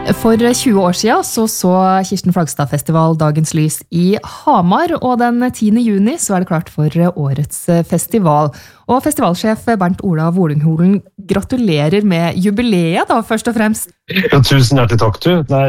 For 20 år siden så Kirsten Flagstad-festival dagens lys i Hamar, og den 10. juni så det klart for årets festival. Og festivalsjef Bernt Ola Volungholen, gratulerer med jubileet da, først og fremst. Ja, tusen hjertelig takk du. Det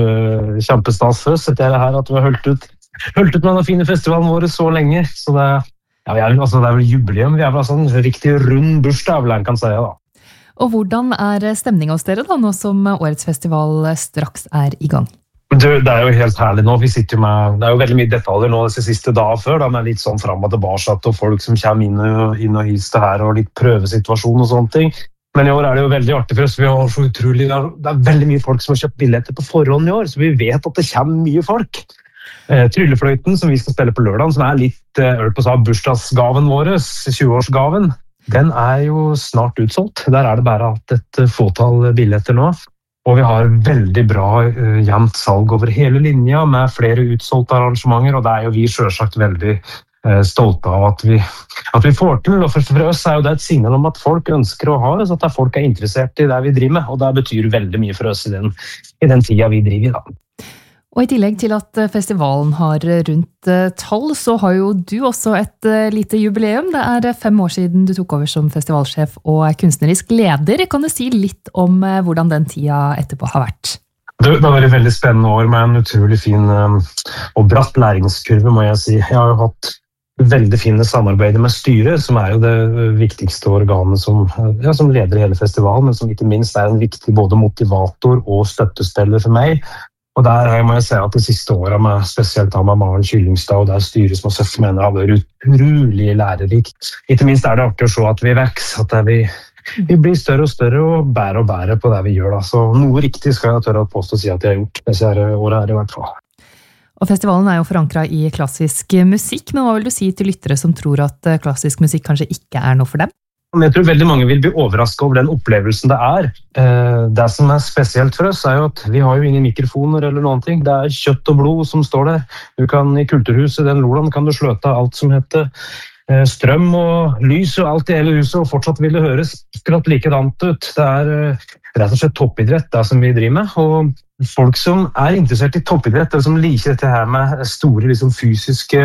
kjempestas først at vi har holdt ut med denne fine festivalen vår så lenge. Så det er vel jubileum, vi vel en riktig rund bursdag, vel en kan si da. Og hvordan stemningen hos dere da, nå som årets festival straks i gang? Det jo helt herlig nå. Vi sitter jo med, det jo veldig mye detaljer nå de siste dager før, da, med litt sånn frem og tilbake, og folk som kommer inn og hilser her, og litt prøvesituasjon og sånne ting. Men i år det jo veldig artig for oss. Vi har så utrolig, det veldig mye folk som har kjøpt billetter på forhånd i år, så vi vet at det kommer mye folk. Tryllefløyten, som vi skal spille på lørdagen, som litt bursdagsgaven vår, 20-årsgaven, den jo snart utsolgt. Der det bare hatt et fåtall billetter nå. Og vi har veldig bra jevnt salg over hele linja med flere utsolgte arrangementer, og det jo vi selvsagt veldig stolte av at vi får til. Og for oss jo det et signal om at folk ønsker å ha det, så at folk interessert i det vi driver med, og det betyr veldig mye for oss i den tida vi driver i da. Og i tillegg til at festivalen har rundt tall, så har jo du også et lite jubileum. Det 5 år siden du tok over som festivalsjef og kunstnerisk leder. Kan du si litt om hvordan den tida etterpå har vært? Det har vært et veldig spennende år med en utrolig fin og bratt læringskurve, må jeg si. Jeg har jo hatt veldig fine samarbeider med styret, som jo det viktigste organet som leder hele festivalen, men som ikke minst en viktig både motivator og støttespiller for meg. Og der må jeg si at de siste årene, spesielt med Maren Kyllingstad og det styret som har mener har vært utrolig lærerikt. Ikke minst det artig å se at vi vekser, at vi blir større og større og bære på det vi gjør. Da. Så noe riktig skal jeg tørre å påstå å si at jeg har gjort disse årene i hvert fall. Og festivalen jo forankret i klassisk musikk, men hva vil du si til lyttere som tror at klassisk musikk kanskje ikke noe for dem? Jeg tror veldig mange vil bli overrasket over den opplevelsen det Det som spesielt for oss jo at vi har jo ingen mikrofoner eller noen ting. Det kjøtt og blod som står der. Du kan I kulturhuset, den Loland, kan du sløte alt som heter strøm og lys og alt I hele huset, og fortsatt vil det høres akkurat likedant ut. Det rett og slett toppidrett, det som vi driver med. Og folk som interessert I toppidrett, og som liker dette her med store liksom, fysiske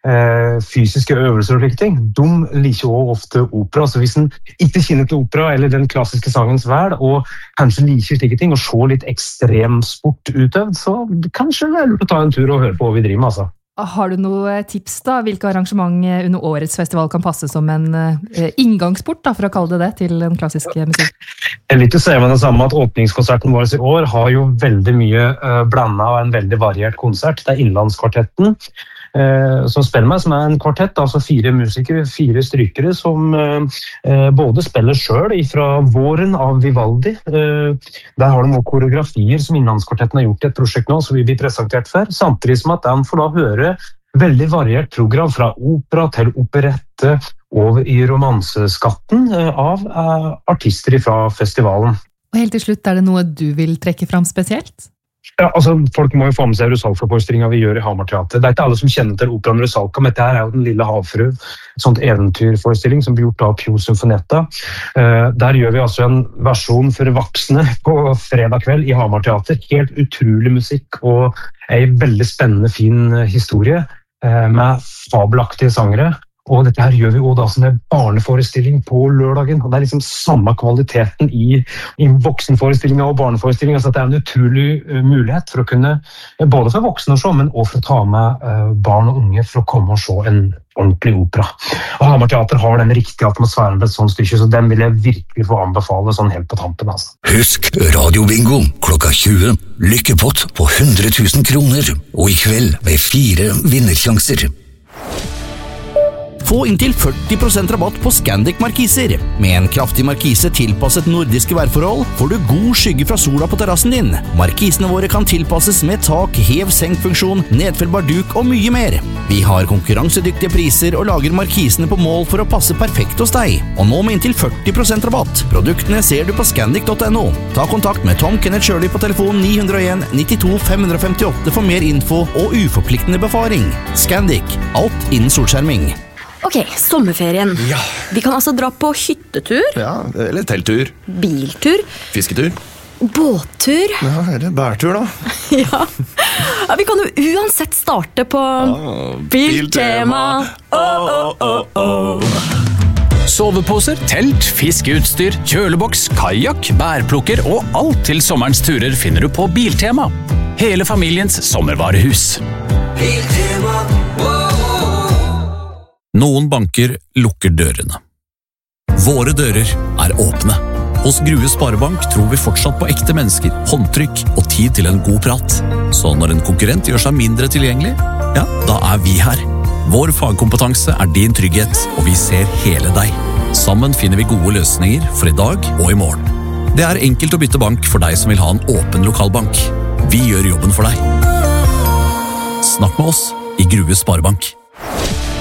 øvelser og slike ting, de liker også ofte opera. Så hvis en ikke kjenner til opera eller den klassiske sangens vel, og kanskje liker slike ting, og se litt ekstremsport utøvd, så kanskje det lurt å ta en tur og høre på hva vi driver med. Altså. Har du noen tips da? Hvilke arrangement under årets festival kan passe som en inngangsport, da, for å kalle det til den klassiske musikk? Jeg liker å se med det samme at åpningskonserten vår I år har jo veldig mye blandet og en veldig variert konsert. Det Innlandskvartetten, som spiller meg, som en kvartett, altså 4 musikere, 4 strykere, som både spiller selv fra våren av Vivaldi. Der har de også koreografier som Innlandskvartetten har gjort I et prosjekt nå, som vi blir presentert for, samtidig som at de får da høre veldig variert program fra opera til operette over I romanseskatten av artister fra festivalen. Og helt til slutt, det noe du vil trekke fram spesielt? Ja, altså folk må jo få med seg Rusalka-forestillingen vi gjør I Hamar Teater. Det ikke alle som kjenner til operaen Rusalka, men dette jo Den lille havfru, et sånt eventyrforestilling som blir gjort av Pio Symfonetta. Der gjør vi altså en versjon for voksne på fredag kveld I Hamar Teater. Helt utrolig musikk og en veldig spennende, fin historie med fabelaktige sangere. Og dette her gjør vi også da som en barneforestilling på lørdagen, og det liksom samme kvaliteten I voksenforestillingen og barneforestillingen, så det en utrolig mulighet for å kunne, både for voksne å se, men også for å ta med barn og unge for å komme og se en ordentlig opera. Og Hamar Teater har den riktige atmosfæren på et sånt stykke, så den vil jeg virkelig få anbefale sånn helt på tampen. Altså. Husk Radio Bingo klokka 20, lykkepott på 100 000 kroner, og I kveld med 4 vinnersjanser. Få inntil 40% rabatt på Scandic markiser. Med en kraftig markise tilpasset nordiske værforhold får du god skygge fra sola på terrassen din. Markisene våre kan tilpasses med tak, hev-senk-funksjon, nedfellbar duk og mye mer. Vi har konkurransedyktige priser og lager markisene på mål for å passe perfekt hos deg. Og nå med inntil 40% rabatt. Produktene ser du på scandic.no. Ta kontakt med Tom Kenneth Shirley på telefon 901 92 558 for mer info og uforpliktende befaring. Scandic. Alt innen solskjerming. Ok, sommerferien. Ja. Vi kan altså dra på hyttetur. Ja, eller telttur. Biltur. Fisketur. Båttur? Ja, eller bærtur da. Ja. Vi kan jo uansett starte på Biltema. Soveposer, telt, fiskeutstyr, kjøleboks, kajak, bærplukker og alt til sommerens turer finner du på Biltema. Hele familiens sommervarehus. Biltema. Noen banker lukker dørene. Våre dører er åpne. Hos Grue Sparebank tror vi fortsatt på ekte mennesker, håndtrykk og tid til en god prat. Så når en konkurrent gjør seg mindre tilgjengelig, ja, da er vi her. Vår fagkompetanse er din trygghet, og vi ser hele deg. Sammen finner vi gode løsninger for i dag og i morgen. Det er enkelt å bytte bank for deg som vil ha en åpen lokalbank. Vi gjør jobben for deg. Snakk med oss i Grue Sparebank.